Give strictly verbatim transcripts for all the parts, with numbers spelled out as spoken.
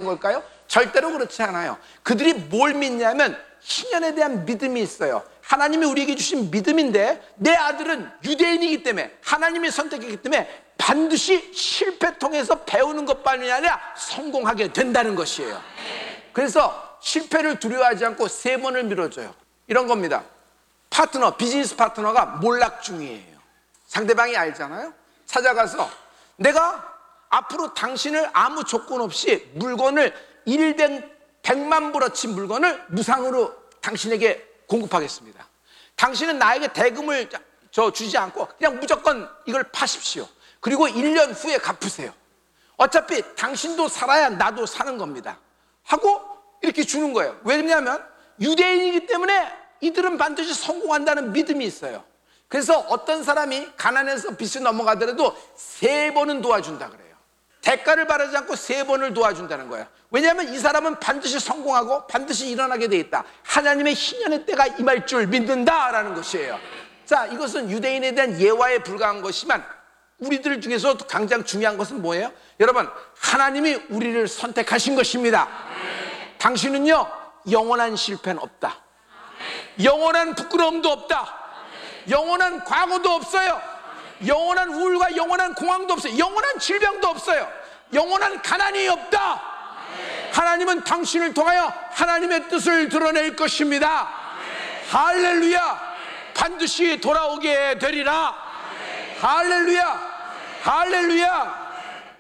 걸까요? 절대로 그렇지 않아요. 그들이 뭘 믿냐면 희년에 대한 믿음이 있어요. 하나님이 우리에게 주신 믿음인데, 내 아들은 유대인이기 때문에, 하나님이 선택했기 때문에 반드시 실패 통해서 배우는 것만이 아니라 성공하게 된다는 것이에요. 그래서 실패를 두려워하지 않고 세 번을 밀어줘요. 이런 겁니다. 파트너, 비즈니스 파트너가 몰락 중이에요. 상대방이 알잖아요. 찾아가서 내가 앞으로 당신을 아무 조건 없이 물건을 일백만 불어치 물건을 무상으로 당신에게 공급하겠습니다. 당신은 나에게 대금을 저 주지 않고 그냥 무조건 이걸 파십시오. 그리고 일 년 후에 갚으세요. 어차피 당신도 살아야 나도 사는 겁니다. 하고 이렇게 주는 거예요. 왜냐하면 유대인이기 때문에 이들은 반드시 성공한다는 믿음이 있어요. 그래서 어떤 사람이 가난해서 빚을 넘어가더라도 세 번은 도와준다 그래요. 대가를 바라지 않고 세 번을 도와준다는 거예요. 왜냐하면 이 사람은 반드시 성공하고 반드시 일어나게 돼 있다. 하나님의 희년의 때가 임할 줄 믿는다라는 것이에요. 자, 이것은 유대인에 대한 예화에 불과한 것이지만 우리들 중에서 가장 중요한 것은 뭐예요? 여러분, 하나님이 우리를 선택하신 것입니다. 당신은요, 영원한 실패는 없다. 영원한 부끄러움도 없다. 영원한 과거도 없어요. 영원한 우울과 영원한 공황도 없어요. 영원한 질병도 없어요. 영원한 가난이 없다. 하나님은 당신을 통하여 하나님의 뜻을 드러낼 것입니다. 할렐루야. 반드시 돌아오게 되리라. 할렐루야. 할렐루야.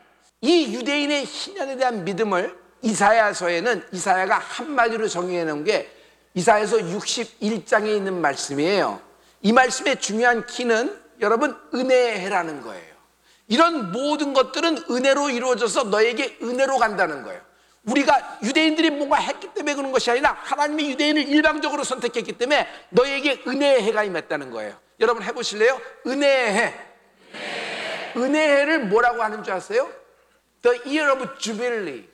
이 유대인의 희년에 대한 믿음을 이사야서에는 이사야가 한마디로 정의해 놓은 게 이사야서 육십일 장에 있는 말씀이에요. 이 말씀의 중요한 키는 여러분, 은혜라는 거예요. 이런 모든 것들은 은혜로 이루어져서 너에게 은혜로 간다는 거예요. 우리가 유대인들이 뭔가 했기 때문에 그런 것이 아니라 하나님이 유대인을 일방적으로 선택했기 때문에 너에게 은혜의 해가 임했다는 거예요. 여러분 해보실래요? 은혜의 해. 네. 은혜의 해를 뭐라고 하는 줄 아세요? The year of jubilee.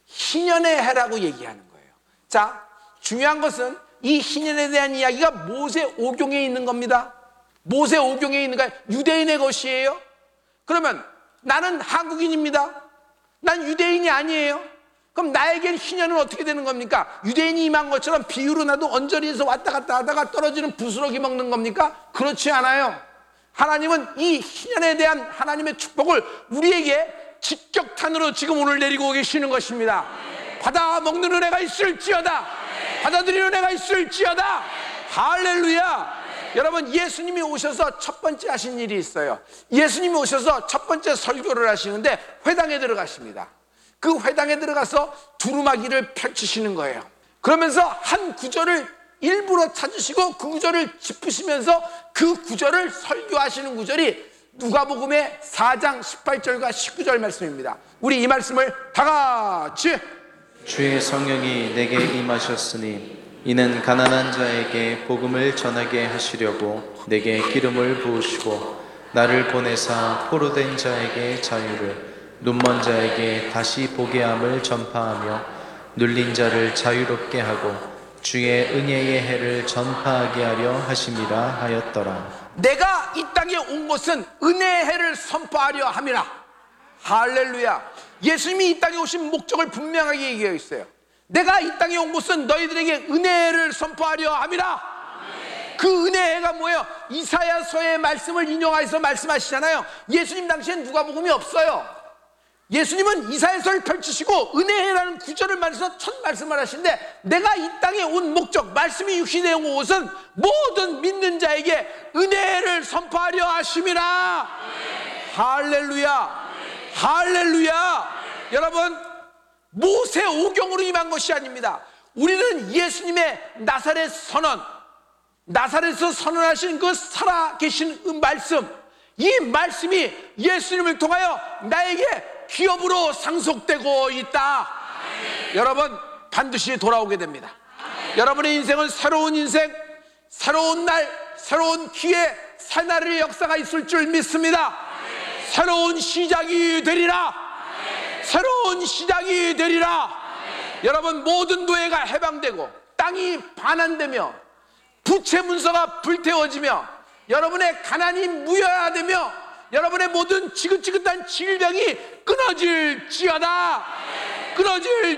희년의 해라고 얘기하는 거예요. 자, 중요한 것은 이 희년에 대한 이야기가 모세오경에 있는 겁니다. 모세오경에 있는 게 유대인의 것이에요. 그러면 나는 한국인입니다. 난 유대인이 아니에요. 그럼 나에겐 희년은 어떻게 되는 겁니까? 유대인이 임한 것처럼 비유로 나도 언저리에서 왔다 갔다 하다가 떨어지는 부스러기 먹는 겁니까? 그렇지 않아요. 하나님은 이 희년에 대한 하나님의 축복을 우리에게 직격탄으로 지금 오늘 내리고 계시는 것입니다. 받아 먹는 은혜가 있을지어다. 받아들이는 은혜가 있을지어다. 할렐루야. 여러분, 예수님이 오셔서 첫 번째 하신 일이 있어요. 예수님이 오셔서 첫 번째 설교를 하시는데 회당에 들어가십니다. 그 회당에 들어가서 두루마기를 펼치시는 거예요. 그러면서 한 구절을 일부러 찾으시고 그 구절을 짚으시면서 그 구절을 설교하시는 구절이 누가복음의 사 장 십팔 절과 십구 절 말씀입니다. 우리 이 말씀을 다 같이. 주의 성령이 내게 임하셨으니 이는 가난한 자에게 복음을 전하게 하시려고 내게 기름을 부으시고 나를 보내사 포로된 자에게 자유를, 눈먼 자에게 다시 보게 함을 전파하며 눌린 자를 자유롭게 하고 주의 은혜의 해를 전파하게 하려 하심이라 하였더라. 내가 이 땅에 온 것은 은혜의 해를 선포하려 함이라. 할렐루야. 예수님이 이 땅에 오신 목적을 분명하게 얘기하고 있어요. 내가 이 땅에 온 것은 너희들에게 은혜를 선포하려 함이라. 그 은혜가 뭐예요? 이사야서의 말씀을 인용해서 말씀하시잖아요. 예수님 당시엔 누가복음이 없어요. 예수님은 이사야서를 펼치시고 은혜라는 구절을 말해서 첫 말씀을 하시는데, 내가 이 땅에 온 목적, 말씀이 육신에 온 것은 모든 믿는 자에게 은혜를 선포하려 하심이라. 할렐루야. 할렐루야. 여러분, 모세오경으로 임한 것이 아닙니다. 우리는 예수님의 나사렛 선언, 나사렛에서 선언하신 그 살아계신 그 말씀, 이 말씀이 예수님을 통하여 나에게 기업으로 상속되고 있다. 아멘. 여러분, 반드시 돌아오게 됩니다. 아멘. 여러분의 인생은 새로운 인생, 새로운 날, 새로운 기회, 새날의 역사가 있을 줄 믿습니다. 아멘. 새로운 시작이 되리라. 아멘. 새로운 시작이 되리라. 아멘. 여러분, 모든 노예가 해방되고 땅이 반환되며 부채 문서가 불태워지며 여러분의 가난이 무효화되며 여러분의 모든 지긋지긋한 질병이 끊어질지어다. 끊어질